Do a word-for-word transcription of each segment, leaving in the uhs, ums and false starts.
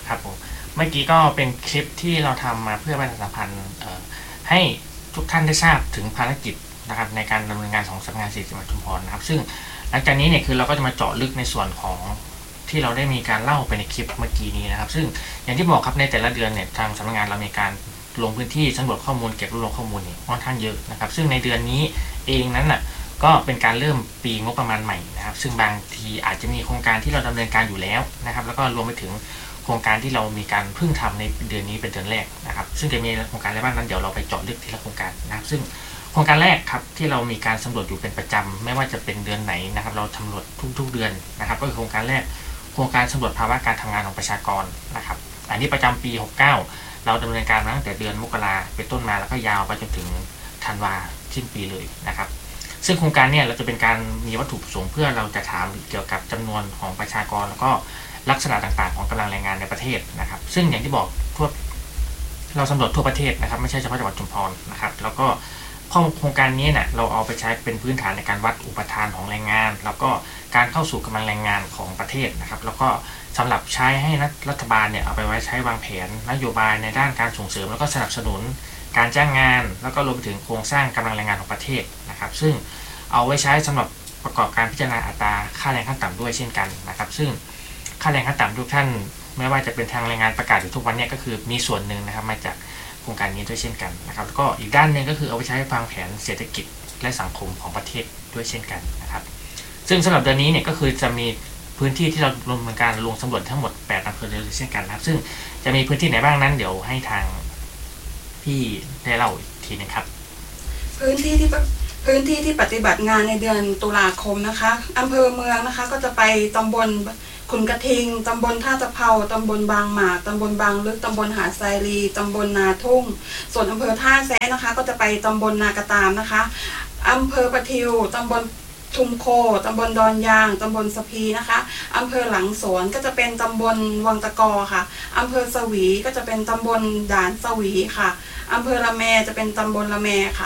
ครับผมเมื่อกี้ก็เป็นคลิปที่เราทำมาเพื่อประชาสัมพันธ์ให้ทุกท่านได้ทราบถึงภารกิจนะครับในการดำเนินงานของสำนักงานสถิติจังหวัดชุมพรนะครับซึ่งหลังจากนี้เนี่ยคือเราก็จะมาเจาะลึกในส่วนของที่เราได้มีการเล่าไปในคลิปเมื่อกี้นี้นะครับซึ่งอย่างที่บอกครับในแต่ละเดือนเนี่ยทางสำนักงานเรามีการลงพื้นที่สำรวจข้อมูลเก็บรวบรวมข้อมูลนี่ค่อนข้างเยอะนะครับซึ่งในเดือนนี้เองนั้นน่ะก็เป็นการเริ่มปีงบประมาณใหม่นะครับซึ่งบางทีอาจจะมีโครงการที่เราดำเนินการอยู่แล้วนะครับแล้วก็รวมไปถึงโครงการที่เรามีการเพิ่งทำในเดือนนี้เป็นเดือนแรกนะครับซึ่งจะมีโครงการอะไรบ้างนั้นเดี๋ยวเราไปเจาะลึกทีละโครงการนะครับซึ่งโครงการแรกครับที่เรามีการสำรวจอยู่เป็นประจำไม่ว่าจะเป็นเดือนไหนนะครับเราสำรวจทุกๆเดือนนะครับก็คือโครงการแรกโครงการสำรวจภาวะการทำงานของประชากรนะครับอันนี้ประจำปีหกสิบเก้าเราดำเนินการมาตั้งแต่เดือนมกราเป็นต้นมาแล้วก็ยาวไปจนถึงธันวาสิ้นปีเลยนะครับซึ่งโครงการเนี่ยเราจะเป็นการมีวัตถุประสงค์เพื่อเราจะถามเกี่ยวกับจำนวนของประชากรแล้วก็ลักษณะต่างๆของกำลังแรงงานในประเทศนะครับซึ่งอย่างที่บอกทั่วเราสำรวจทั่วประเทศนะครับไม่ใช่เฉพาะจังหวัดชุมพรนะครับแล้วก็โครงการนี้เนี่ยเราเอาไปใช้เป็นพื้นฐานในการวัดอุปทานของแรงงานแล้วก็การเข้าสู่กำลังแรงงานของประเทศนะครับแล้วก็สำหรับใช้ให้รัฐบาลเนี่ยเอาไปไว้ใช้วางแผนนโยบายในด้านการส่งเสริมแล้วก็สนับสนุนการจ้างงานแล้วก็รวมไปถึงโครงสร้างกำลังแรงงานของประเทศนะครับซึ่งเอาไว้ใช้สำหรับประกอบการพิจารณาอัตราค่าแรงขั้นต่ำด้วยเช่นกันนะครับซึ่งค่าแรงขั้นต่ำทุกท่านไม่ว่าจะเป็นทางแรงงานประกาศอยู่ทุกวันนี้ก็คือมีส่วนหนึ่งนะครับมาจากโครงการนี้ด้วยเช่นกันนะครับแล้วก็อีกด้านหนึ่งก็คือเอาไปใช้วางแผนเศรษฐกิจและสังคมของประเทศด้วยเช่นกันนะครับซึ่งสำหรับเดือนนี้เนี่ยก็คือจะมีพื้นที่ที่เราดำเนินการลงสำรวจทั้งหมดแปดอำเภอเลยเช่นกันนะครับซึ่งจะมีพื้นที่ไหนบ้างนั้นเดี๋ยวให้ทางพี่ได้เล่าอีกทีนึงครับพื้นที่ที่พื้นที่ที่ปฏิบัติงานในเดือนตุลาคมนะคะอำเภอเมืองนะคะก็จะไปตำบลขุนกระทิงตำบลท่าตะเภาตำบลบางหมากตำบลบางลึกตำบลหาดทรายลีตำบลนาทุ่งส่วนอำเภอท่าแซะนะคะก็จะไปตำบลนากระตามนะคะอำเภอปะทิวตำบลทุมโคตำบลดอนยางตำบลสะพีนะคะอำเภอหลังสวนก็จะเป็นตำบลวังตะกอค่ะอำเภอสวีก็จะเป็นตำบลด่านสวีค่ะอำเภอละแมจะเป็นตำบลละแมค่ะ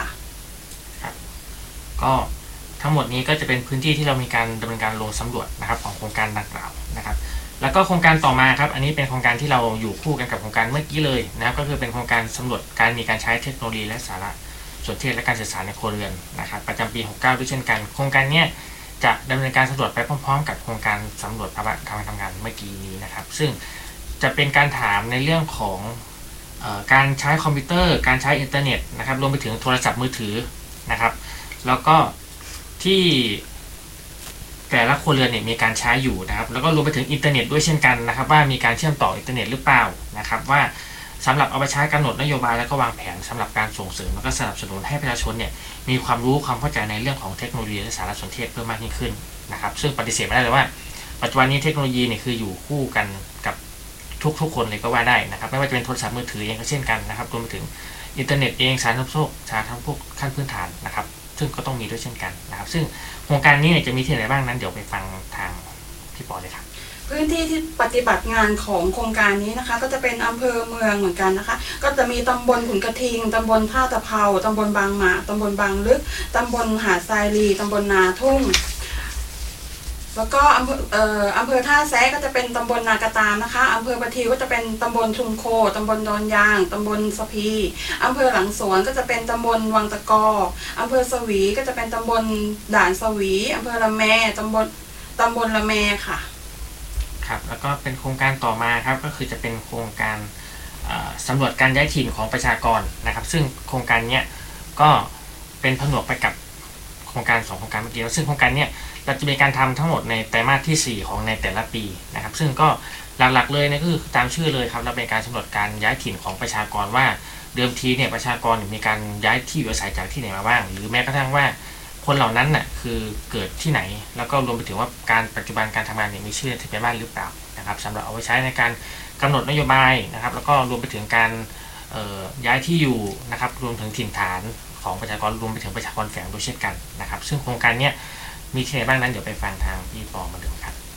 ก็ทั้งหมดนี้ก็จะเป็นพื้นที่ที่เรามีการดำเนินการลงสำรวจนะครับของโครงการดังกล่าวนะครับแล้วก็โครงการต่อมาครับอันนี้เป็นโครงการที่เราอยู่คู่กันกับโครงการเมื่อกี้เลยนะครับก็คือเป็นโครงการสำรวจการมีการใช้เทคโนโลยีและสารสนเทศและการสื่อสารในครัวเรือนนะครับประจำปีหกสิบเก้าด้วยเช่นกันโครงการนี้จะดำเนินการสำรวจไปพร้อมๆกับโครงการสำรวจภาวะการทำงานเมื่อกี้นี้นะครับซึ่งจะเป็นการถามในเรื่องของเอ่อการใช้คอมพิวเตอร์การใช้อินเทอร์เน็ตนะครับรวมไปถึงโทรศัพท์มือถือนะครับแล้วก็ที่แต่ละครัวเรือนเนี่ยมีการใช้อยู่นะครับแล้วก็รวมไปถึงอินเทอร์เน็ตด้วยเช่นกันนะครับว่ามีการเชื่อมต่ออินเทอร์เน็ตหรือเปล่านะครับว่าสำหรับเอาไปใช้กำหนดนโยบายแล้วก็วางแผนสำหรับการส่งเสริมแล้วก็สนับสนุนให้ประชาชนเนี่ยมีความรู้ความเข้าใจในเรื่องของเทคโนโลยีและสารสนเทศเพิ่มมากยิ่งขึ้นนะครับซึ่งปฏิเสธไม่ได้เลยว่าปัจจุบันนี้เทคโนโลยีเนี่ยคืออยู่คู่กันกับทุกๆคนเลยก็ว่าได้นะครับไม่ว่าจะเป็นโทรศัพท์มือถือเองก็เช่นกันนะครับรวมไปถึงอินเทอร์เน็ตเองสารสนเทศสารทั้งพวกขั้นพื้นฐานนะครับซึ่งก็ต้องมีด้วยเช่นกันนะครับซึ่งโครงการนี้เนี่ยจะมีที่ไหนบ้างนั้นเดี๋ยวไปฟังทางพี่ปอเลยครับพื้นที่ที่ปฏิบัติงานของโครงการนี้นะคะก็จะเป็นอำเภอเมืองเหมือนกันนะคะก็จะมีตำบลขุนกระทิงตำบลท่าตะเภาตำบลบางหมากตำบลบางลึกตำบลหาดทรายลีตำบลนาทุ่งแล้วก็อำเภอเอ่ออำเภอท่าแซะก็จะเป็นตำบลนากระตามนะคะอำเภอปะทิวก็จะเป็นตำบลชุมโคตำบลดอนยางตำบลสะพีอำเภอหลังสวนก็จะเป็นตำบลวังตะกออำเภอสวีก็จะเป็นตำบลด่านสวีอำเภอละแมตำบลตำบลละแมค่ะครับแล้วก็เป็นโครงการต่อมาครับก็คือจะเป็นโครงการสำรวจการย้ายถิ่นของประชากรนะครับซึ่งโครงการนี้ก็เป็นผนวกไปกับโครงการสองโครงการเมื่อกี้ซึ่งโครงการนี้เราจะมีการทำทั้งหมดในไตรมาสที่สี่ของในแต่ละปีนะครับซึ่งก็หลักๆเลยนะก็คือตามชื่อเลยครับเราเป็นการสำรวจการย้ายถิ่นของประชากรว่าเดิมทีเนี่ยประชากรมีการย้ายที่อยู่อาศัยจากที่ไหนมาบ้างหรือแม้กระทั่งว่าคนเหล่านั้นน่ะคือเกิดที่ไหนแล้วก็รวมไปถึงว่าการปัจจุบันการทำงานเนี่ยมีชื่อทะเบียนบ้านหรือเปล่านะครับสำหรับเอาไว้ใช้ในการกำหนดนโยบายนะครับแล้วก็รวมไปถึงการย้ายที่อยู่นะครับรวมถึงถิ่นฐานของประชากรรวมไปถึงประชากรแฝงด้วยเช่นกันนะครับซึ่งโครงการนี้มีที่ไหนบ้างนั้นเดี๋ยวไปฟังทางพี่ปอมาดูครับพ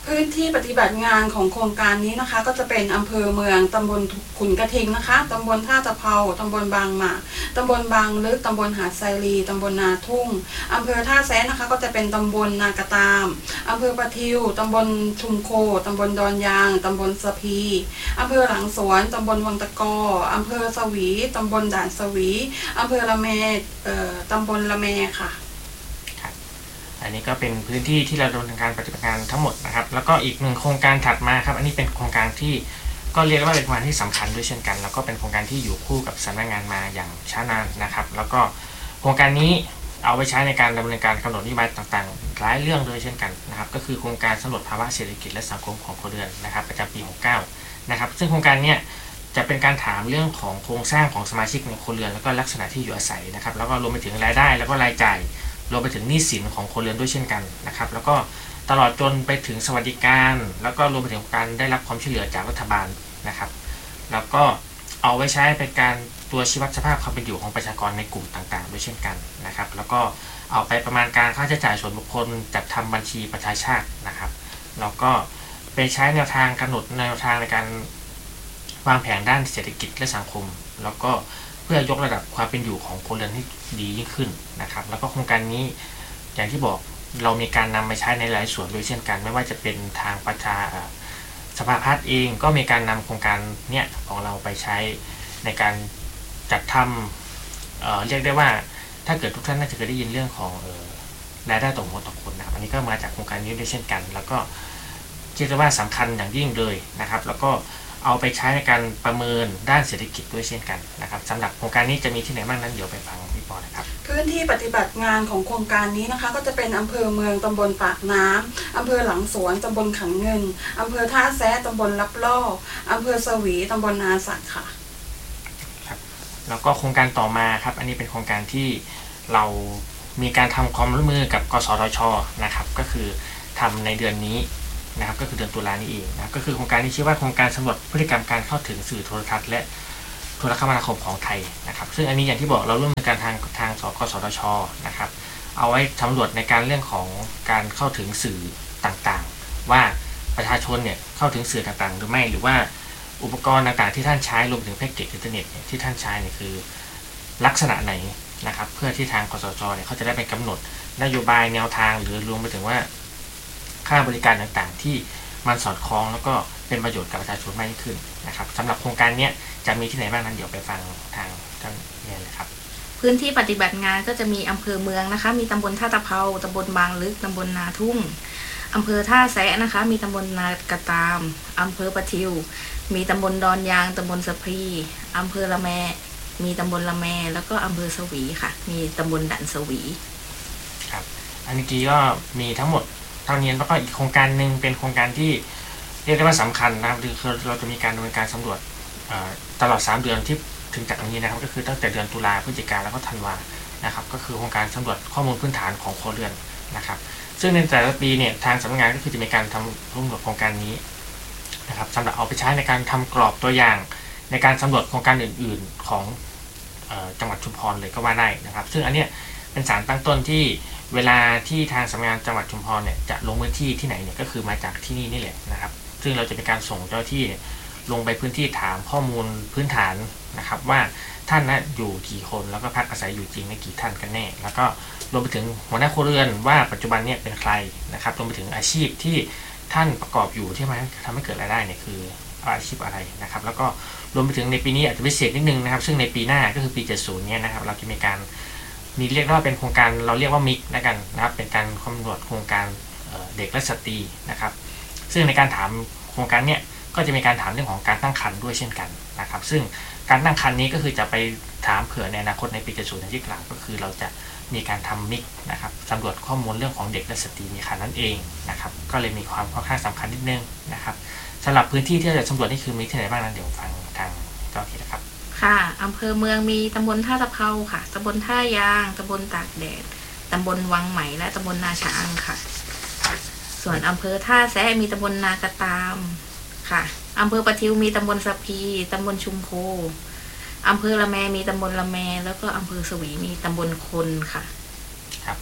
พื้นที่ปฏิบัติงานของโครงการนี้นะคะก็จะเป็นอำเภอเมืองตำบลขุนกระทิงนะคะตำบลท่าตะเภาตำบลบางหมากตำบลบางลึกตำบลหาดไซรีตำบลนาทุ่งอำเภอท่าแซะนะคะก็จะเป็นตำบลนากระตามอำเภอปะทิวตำบลชุมโคตำบลดอนยางตำบลสะพีอำเภอหลังสวนตำบลวังตะกออำเภอสวีตำบลด่านสวีอำเภอละแมเอ่อตำบลละแมค่ะอันนี้ก็เป็นพื้นที่ที่เราดำเนินการปฏิบัติงานทั้งหมดนะครับแล้วก็อีกหนึ่งโครงการถัดมาครับอันนี้เป็นโครงการที่ก็เรียกว่าเป็นโครงการที่สำคัญด้วยเช่นกันแล้วก็เป็นโครงการที่อยู่คู่กับสำนักงานมาอย่างช้านานนะครับแล้วก็โครงการนี้เอาไปใช้ในการดำเนินการกำหนดนโยบายต่างๆหลายเรื่องเลยเช่นกันนะครับก็คือโครงการสำรวจภาวะเศรษฐกิจและสังคมของครัวเรือนนะครับประจำปีหกสิบเก้านะครับซึ่งโครงการนี้จะเป็นการถามเรื่องของโครงสร้างของสมาชิกในครัวเรือนแล้วก็ลักษณะที่อยู่อาศัยนะครับแล้วก็รวมไปถึงรายได้แล้วก็รายจ่ายรวมไปถึงหนี้สินของครัวเรือนด้วยเช่นกันนะครับแล้วก็ตลอดจนไปถึงสวัสดิการแล้วก็รวมไปถึงการได้รับความช่วยเหลือจากรัฐบาลนะครับแล้วก็เอาไว้ใช้เป็นการตัวชี้วัดสภาพความเป็นอยู่ของประชากรในกลุ่มต่างๆด้วยเช่นกันนะครับแล้วก็เอาไปประมาณการค่าใช้จ่ายส่วนบุคคลจัดทำบัญชีประชาชาตินะครับแล้วก็ไปใช้แนวทางกำหนดแนวทางในการวางแผนด้านเศรษฐกิจและสังคมแล้วก็เพื่อยกระดับความเป็นอยู่ของครัวเรือนให้ดียิ่งขึ้นนะครับแล้วก็โครงการนี้อย่างที่บอกเรามีการนำไปใช้ในหลายส่วนโดยเช่นกันไม่ว่าจะเป็นทางประชาสภาพัฒน์เองก็มีการนำโครงการเนี้ยของเราไปใช้ในการจัดทำ เอ่อ เรียกได้ว่าถ้าเกิดทุกท่านน่าจะเคยได้ยินเรื่องของเอ่อรายได้ต่อหัวต่อคนนะครับอันนี้ก็มาจากโครงการนี้ด้วยเช่นกันแล้วก็เรียกได้ว่าสำคัญอย่างยิ่งเลยนะครับแล้วก็เอาไปใช้ในการประเมินด้านเศรษฐกิจด้วยเช่นกันนะครับสำหรับโครงการนี้จะมีที่ไหนบ้างนั้นเดี๋ยวไปฟังพี่ปอนะครับพื้นที่ปฏิบัติงานของโครงการนี้นะคะก็จะเป็นอำเภอเมืองตำบลปากน้ำอำเภอหลังสวนตำบลขันเงินอำเภอท่าแซะตำบลลับล่ออำเภอสวีตำบลนาสักค่ะครับแล้วก็โครงการต่อมาครับอันนี้เป็นโครงการที่เรามีการทำความร่วมมือกับกสทช.นะครับก็คือทำในเดือนนี้นะครับก็คือเดือนตุลานี้เองนะก็คือโครงการที่ชื่อว่าโครงการสำรวจพฤติกรรมการเข้าถึงสื่อโทรทัศน์และโทรคมนาคมของไทยนะครับซึ่งอันนี้อย่างที่บอกเราร่วมมือกันทางทางสกสทช.นะครับเอาไว้สำรวจในการเรื่องของการเข้าถึงสื่อต่างๆว่าประชาชนเนี่ยเข้าถึงสื่อต่างๆหรือไม่หรือว่าอุปกรณ์ต่างๆที่ท่านใช้รวมถึงแพ็กเกจอินเทอร์เน็ตเนี่ยที่ท่านใช้เนี่ยคือลักษณะไหนนะครับเพื่อที่ทางกสทช.เนี่ยเขาจะได้ไปกำหนดนโยบายแนวทางหรือรวมไปถึงว่าค่าบริการต่างๆที่มันสอดคล้องแล้วก็เป็นประโยชน์กับประชาชนมากยิ่งขึ้นนะครับสำหรับโครงการนี้จะมีที่ไหนบ้างนั้นเดี๋ยวไปฟังทางท่านเนี่ยเลยครับพื้นที่ปฏิบัติงานก็จะมีอำเภอเมืองนะคะมีตำบลท่าตะเภาตำบลบางลึกตำบลนาทุ่งอำเภอท่าแซะนะคะมีตำบลนากระตามอำเภอปะทิวมีตำบลดอนยางตำบลสะพรีอำเภอละแมมีตำบลละแมแล้วก็อำเภอสวีค่ะมีตำบลด่านสวีครับอันนี้ก็มีทั้งหมดเท่านี้แล้วก็อีกโครงการหนึ่งเป็นโครงการที่เรียกได้ว่าสำคัญนะครับคือเราจะมีการดำเนินการสำรวจตลอดสามเดือนที่ถึงจากนี้นะครับก็คือตั้งแต่เดือนตุลาพฤศจิกาแล้วก็ธันวานะครับก็คือโครงการสำรวจข้อมูลพื้นฐานของครัวเรือนนะครับซึ่งในแต่ละปีเนี่ยทางสำนักงานก็คือจะมีการทำร่วมกับโครงการนี้นะครับสำหรับเอาไปใช้ในการทำกรอบตัวอย่างในการสำรวจโครงการอื่นๆของจังหวัดชุมพรเลยก็ว่าได้นะครับซึ่งอันเนี้ยเป็นสารตั้งต้นที่เวลาที่ทางสำนักงานจังหวัดชุมพรเนี่ยจะลงพื้นที่ที่ไหนเนี่ยก็คือมาจากที่นี่นี่แหละนะครับซึ่งเราจะเป็นการส่งเจ้าที่ลงไปพื้นที่ถามข้อมูลพื้นฐานนะครับว่าท่านนะอยู่กี่คนแล้วก็พักอาศัยอยู่จริงในกี่ท่านกันแน่แล้วก็รวมไปถึงหัวหน้าครัวเรือนว่าปัจจุบันเนี่ยเป็นใครนะครับรวมไปถึงอาชีพที่ท่านประกอบอยู่ที่มันทำให้เกิดรายได้เนี่ยคืออาชีพอะไรนะครับแล้วก็รวมไปถึงในปีนี้อาจจะพิเศษนิดนึงนะครับซึ่งในปีหน้าก็คือปีเจ็ดสิบเนี่ยนะครับเราจะมีการมีเรียกว่าเป็นโครงการเราเรียกว่ามิกนะกันนะครับเป็นการกำหนดโครงการเด็กและสตรีนะครับซึ่งในการถามโครงการเนี้ยก็จะมีการถามเรื่องของการตั้งครรภ์ด้วยเช่นกันนะครับซึ่งการตั้งครรภ์นี้ก็คือจะไปถามเผื่อในอนาคตในปีเจ็ดสิบที่กล่าวก็คือเราจะมีการทำมิกนะครับสำรวจข้อมูลเรื่องของเด็กและสตรีมีครรภ์นั่นเองนะครับก็เลยมีความค่อนข้างสำคัญนิดนึงนะครับสำหรับพื้นที่ที่เราจะสำรวจนี่คือมีที่ไหนบ้างนั้นเดี๋ยวฟังทางเจ้าหน้าที่นะครับค่ะอำเภอเมืองมีตำบลท่าตะเภาค่ะตำบลท่ายางตำบลตากแดดตำบลวังไหมและตำบลนาช้างค่ะส่วนอำเภอท่าแซะมีตำบลนากระตามค่ะอำเภอปะทิวมีตำบลสะพีตำบลชุมโคอำเภอละแมมีตำบลละแมแล้วก็อำเภอสวีมีตำบลคนค่ะครับ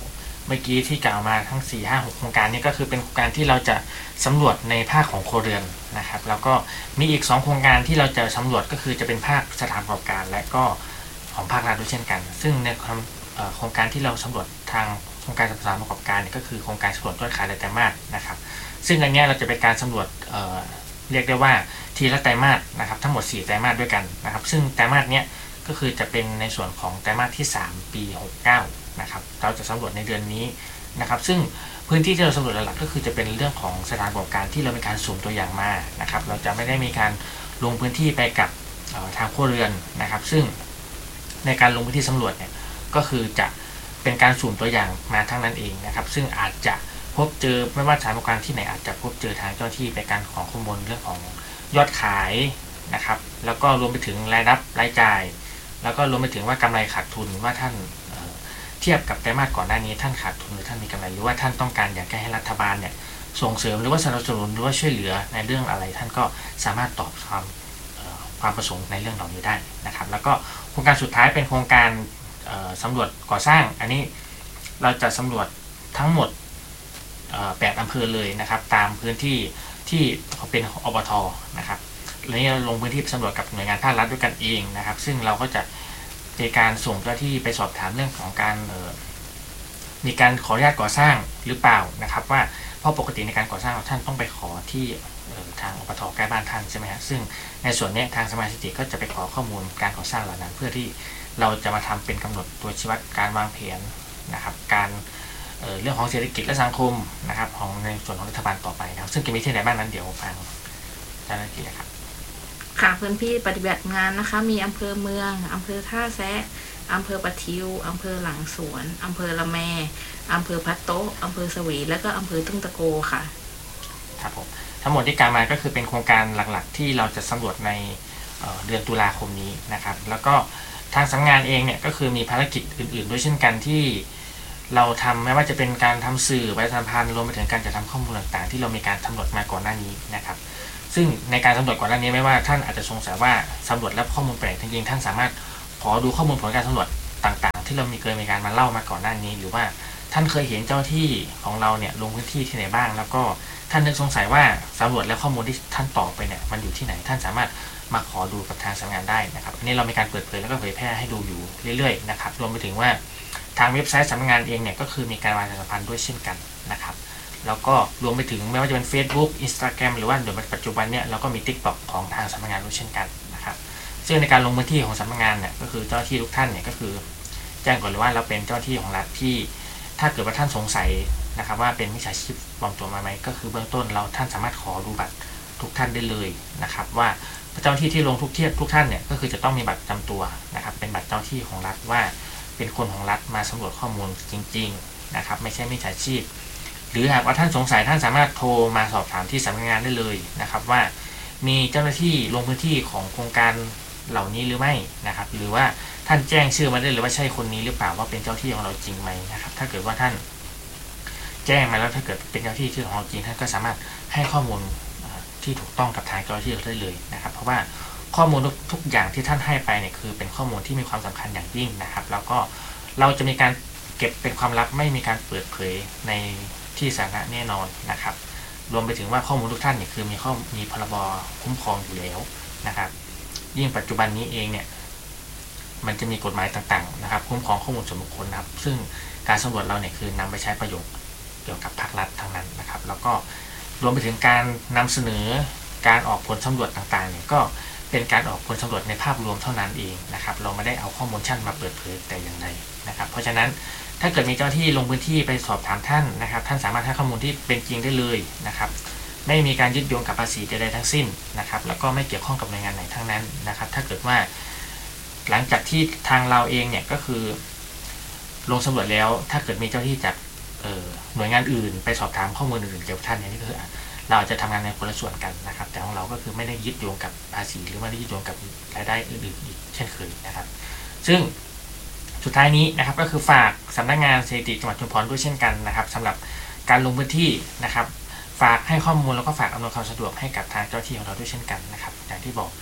เมื่อกี้ที่กล่าวมาทั้งสี่ ห้า หกโครงการนี้ก็คือเป็นโครงการที่เราจะสำรวจในภาคของครัวเรือนนะครับแล้วก็มีอีกสองโครงการที่เราจะสำรวจก็คือจะเป็นภาคสถานประกอบการและก็ของภาครัฐด้วยเช่นกันซึ่งในโครงการที่เราสำรวจทางโครงการสถานประกอบการก็คือโครงการสำรวจยอดขายรายไตรมาสนะครับซึ่งอันนี้เราจะเป็นการสำรวจ เ, เรียกได้ว่าทีละไตรมาสนะครับทั้งหมดสี่ไตรมาสด้วยกันนะครับซึ่งไตรมาสเนี้ยก็คือจะเป็นในส่วนของไตรมาสที่สามปีหกเก้านะครับเราจะสำรวจในเดือนนี้นะครับซึ่งพื้นที่ที่เราสำรวจหลักๆก็คือจะเป็นเรื่องของสถานประกอบการที่เรามีการสุ่มตัวอย่างมานะครับเราจะไม่ได้มีการลงพื้นที่ไปกับทางครัวเรือนนะครับซึ่งในการลงพื้นที่สำรวจเนี่ยก็คือจะเป็นการสุ่มตัวอย่างมาทั้งนั้นเองนะครับซึ่งอาจจะพบเจอไม่ว่าสถานประกอบการที่ไหนอาจจะพบเจอทางเจ้าที่ไปการขอข้อมูลเรื่องของยอดขายนะครับแล้วก็รวมไปถึงรายรับรายจ่ายแล้วก็รวมไปถึงว่ากำไรขาดทุนว่าท่านเทียบกับไตรมาสก่อนหน้านี้ท่านขาดทุนหรือท่านมีกำไรหรือว่าท่านต้องการอยากให้รัฐบาลเนี่ยส่งเสริมหรือว่าสนับสนุนหรือว่าช่วยเหลือในเรื่องอะไรท่านก็สามารถตอบความความประสงค์ในเรื่องเหล่านี้ได้นะครับแล้วก็โครงการสุดท้ายเป็นโครงการสำรวจก่อสร้างอันนี้เราจะสำรวจทั้งหมดแปดอำเภอเลยนะครับตามพื้นที่ที่เป็นอบต.นะครับแล้วเราลงพื้นที่สำรวจกับหน่วยงานภาครัฐด้วยกันเองนะครับซึ่งเราก็จะในการส่งเจ้าที่ไปสอบถามเรื่องของการมีการขออนุญาตก่อสร้างหรือเปล่านะครับว่าเพราะปกติในการก่อสร้างท่านต้องไปขอที่ทางอบต.ใกล้บ้านท่านใช่ไหมฮะซึ่งในส่วนนี้ทางสมาชิกก็จะไปขอข้อมูลการก่อสร้างเหล่านั้นเพื่อที่เราจะมาทำเป็นกำหนดตัวชี้วัดการวางแผนนะครับการเ, เรื่องของเศรษฐกิจและสังคมนะครับของในส่วนของรัฐบาลต่อไปนะครับซึ่งจะมีที่ไหนบ้างนั้นเดี๋ยวฟังเจ้าหน้าที่ครับค่ะพื้นที่ปฏิบัติงานนะคะมีอำเภอเมืองอำเภอท่าแซะอำเภอปะทิวอำเภอหลังสวนอำเภอละแมอำเภอพัดโต๊ะอำเภอสวีและก็อำเภอตุ้งตะโกค่ะครับผมทั้งหมดที่กล่าวมาก็คือเป็นโครงการหลักๆที่เราจะสำรวจในเดือนตุลาคมนี้นะครับแล้วก็ทางสำนักงานเองเนี่ยก็คือมีภารกิจอื่นๆด้วยเช่นกันที่เราทำไม่ว่าจะเป็นการทำสื่อประชาสัมพันธ์รวมไปถึงการจัดทำข้อมูลต่างๆที่เรามีการสำรวจมาก่อนหน้านี้นะครับซึ่งในการสำรวจก่อนหน้านี้ไม่ว่าท่านอาจจะสงสัยว่าสำรวจแล้วข้อมูลแปลกจริงๆท่านสามารถขอดูข้อมูลผลการสำรวจต่างๆที่เรามีเคยมีการมาเล่ามาก่อนหน้านี้หรือว่าท่านเคยเห็นเจ้าที่ของเราเนี่ยลงพื้นที่ที่ไหนบ้างแล้วก็ท่านนึกสงสัยว่าสำรวจแล้วข้อมูลที่ท่านตอบไปเนี่ยมันอยู่ที่ไหนท่านสามารถมาขอดูกับทางสำนักงานได้นะครับอันนี้เรามีการเปิดเผยแล้วก็เผยแพร่ให้ดูอยู่เรื่อยๆนะครับรวมไปถึงว่าทางเว็บไซต์สำนักงานเองเนี่ยก็คือมีการวางประชาสัมพันธ์ด้วยเช่นกันนะครับแล้วก็รวมไปถึงไม่ว่าจะเป็น Facebook Instagram หรือว่าโดยปัจจุบันเนี่ยเราก็มี TikTok ของทางสำนักงานด้วยเช่นกันนะครับซึ่งในการลงพื้นที่ของสำนักงานเนี่ยก็คือเจ้าที่ทุกท่านเนี่ยก็คือแจ้งก่อนเลยว่าเราเป็นเจ้าที่ของรัฐที่ถ้าเกิดว่าท่านสงสัยนะครับว่าเป็นมิจฉาชีพปลอมตัวมาไหมก็คือเบื้องต้นเราท่านสามารถขอดูบัตรทุกท่านได้เลยนะครับว่าเจ้าที่ที่ลงทุกเทียบทุกท่านเนี่ยก็คือจะต้องมีบัตรประจำตัวนะครับเป็นบัตรเจ้าที่ของรัฐว่าเป็นคนของรัฐมาสำรวจข้อมูลจริงๆนะครับไม่ใช่มิจฉาชีพหรือหากว่าท่านสงสัยท่านสามารถโทรมาสอบถามที่สำนักงานได้เลยนะครับว่ามีเจ้าหน้าที่ลงพื้นที่ของโครงการเหล่านี้หรือไม่นะครับหรือว่าท่านแจ้งชื่อมาได้เลยว่าใช่คนนี้หรือเปล่าว่าเป็นเจ้าที่ของเราจริงไหมนะครับถ้าเกิดว่าท่านแจ้งมาแล้วถ้าเกิดเป็นเจ้าที่ชื่อของเราจริงท่านก็สามารถให้ข้อมูลที่ถูกต้องกับทางเจ้าหน้าที่ได้เลยนะครับเพราะว่าข้อมูลทุกอย่างที่ท่านให้ไปเนี่ยคือเป็นข้อมูลที่มีความสำคัญอย่างยิ่งนะครับแล้วก็เราจะมีการเก็บเป็นความลับไม่มีการเปิดเผยในที่สาธารณะแน่นอนนะครับรวมไปถึงว่าข้อมูลทุกท่านเนี่ยคือมีข้อมีพรบคุ้มครองอยู่แล้วนะครับยิ่งปัจจุบันนี้เองเนี่ยมันจะมีกฎหมายต่างๆนะครับคุ้มครองข้อมูลส่วนบุคคลนะครับซึ่งการสำรวจเราเนี่ยคือนำไปใช้ประโยชน์เกี่ยวกับภาครัฐทั้งนั้นนะครับแล้วก็รวมไปถึงการนำเสนอการออกผลสำรวจต่างๆเนี่ยก็เป็นการออกผลสำรวจในภาพรวมเท่านั้นเองนะครับเราไม่ได้เอาข้อมูลชั้นมาเปิดเผยแต่อย่างใดนะครับเพราะฉะนั้นถ้าเกิดมีเจ้าที่ลงพื้นที่ไปสอบถามท่านนะครับท่านสามารถให้ข้อมูลที่เป็นจริงได้เลยนะครับไม่มีการยึดโยงกับภาษีใดๆทั้งสิ้นนะครับแล้วก็ไม่เกี่ยวข้องกับหน่วยงานไหนทั้งนั้นนะครับถ้าเกิดว่าหลังจากที่ทางเราเองเนี่ยก็คือลงสำรวจแล้วถ้าเกิดมีเจ้าที่จากหน่วยงานอื่นไปสอบถามข้อมูลอื่นเกี่ยวกับท่านเนี่ยนี่คือเราจะทำงานในคนละส่วนกันนะครับแต่ของเราก็คือไม่ได้ยึดโยงกับภาษีหรือไม่ได้ยึดโยงกับรายได้อื่นๆอีกเช่นเคยนะครับซึ่งสุดท้ายนี้นะครับก็คือฝากสำนักงานสถิติจังหวัดชุมพรด้วยเช่นกันนะครับสำหรับการลงพื้นที่นะครับฝากให้ข้อมูลแล้วก็ฝากอำนวยความสะดวกให้กับทางเจ้าที่ของเราด้วยเช่นกันนะครับอย่างที่บอก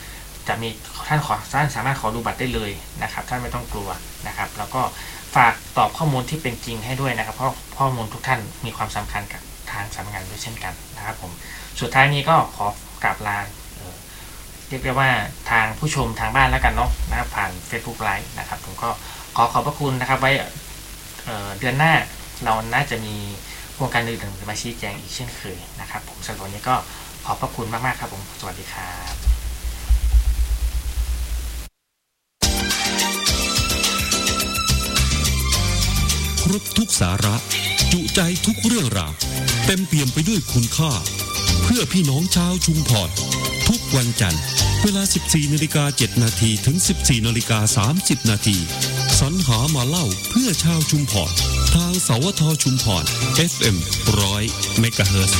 จะมีท่านขอท่านสามารถขอดูบัตรได้เลยนะครับท่านไม่ต้องกลัวนะครับแล้วก็ฝากตอบข้อมูลที่เป็นจริงให้ด้วยนะครับเพราะข้อมูลทุกท่านมีความสำคัญกับทางสำนักงานด้วยเช่นกันนะครับผมสุดท้ายนี้ก็ขอกราบลาเรียกได้ว่าทางผู้ชมทางบ้านแล้วกันเนาะนะครับผ่าน Facebook Live นะครับผมก็ขอขอบพระคุณนะครับไว้เ, เดือนหน้าเราน่าจะมีโครงการอื่นๆมาชี้แจงอีกเช่นเคยนะครับผมสำหรับวันนี้ก็ขอบพระคุณมากๆครับผมสวัสดีครับครบทุกสาระจุใจทุกเรื่องราวเต็มเปี่ยมไปด้วยคุณค่าเพื่อพี่น้องชาวชุมพรทุกวันจันทร์เวลา สิบสี่นาฬิกาเจ็ดนาที ถึง สิบสี่นาฬิกาสามสิบนาทีสรรหามาเล่าเพื่อชาวชุมพรทางสวทชุมพร เอฟ เอ็ม หนึ่งร้อย เมกะเฮิรตซ์